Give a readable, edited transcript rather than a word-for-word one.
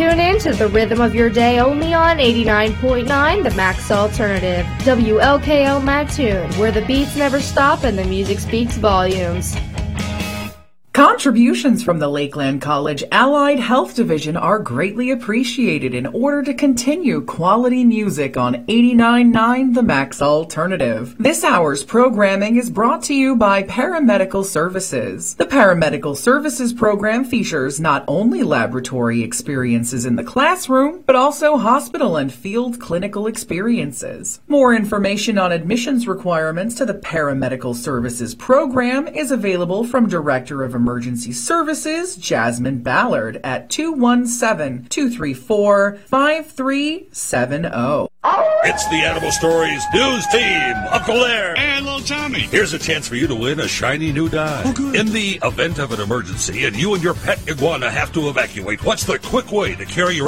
Tune in to the rhythm of your day only on 89.9 The Max Alternative, WLKO Mattoon, where the beats never stop and the music speaks volumes. Contributions from the Lakeland College Allied Health Division are greatly appreciated in order to continue quality music on 89.9 The Max Alternative. This hour's programming is brought to you by Paramedical Services. The Paramedical Services program features not only laboratory experiences in the classroom, but also hospital and field clinical experiences. More information on admissions requirements to the Paramedical Services program is available from Director of Emergency Services, Jasmine Ballard, at 217-234-5370. It's the Animal Stories news team, Uncle Air and Little Tommy. Here's a chance for you to win a shiny new dime. Oh, good. In the event of an emergency and you and your pet iguana have to evacuate, what's the quick way to carry your